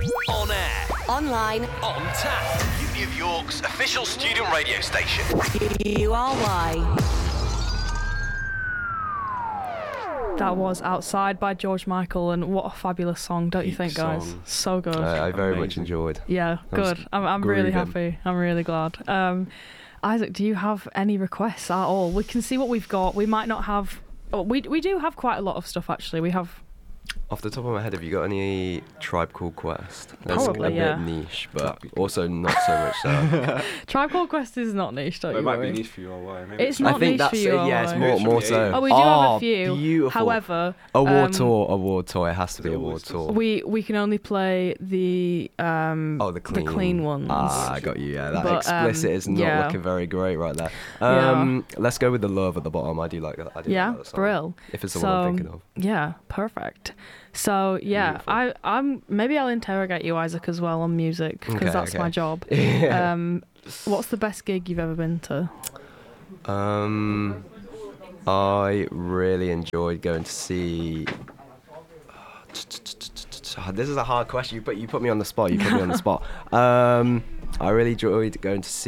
On air. Online. On tap. Uni of York's official student radio station. URY. That was Outside by George Michael, and what a fabulous song, don't you think, guys? song. So good. I very much enjoyed. Yeah, That was good. I'm really grooving. happy. I'm really glad. Isaac, do you have any requests at all? We can see what we've got. We might not have... Oh, we do have quite a lot of stuff, actually. We have... Off the top of my head, have you got any Tribe Called Quest? That's Probably, a yeah. bit niche, but also not so much so. Tribe Called Quest is not niche, don't It you might worry. be niche for you or why. Maybe It's I not think niche that's for you. it. Yeah, it's or more, why. more so. Oh, we do have a few. Beautiful. However, Award tour. It has to be award tour. we can only play the the clean ones. Ah, I got you. Yeah, that But, explicit is not yeah. looking very great right there. Yeah. Let's go with the love at the bottom. I do like that. I do Yeah, like that song. brill. If it's the one I'm thinking of. Yeah, perfect. So yeah, Beautiful. I'm maybe I'll interrogate you, Isaac, as well on music because Okay, that's okay. my job. Yeah. What's the best gig you've ever been to? I really enjoyed going to see. This is a hard question. You put me on the spot. I really enjoyed going to see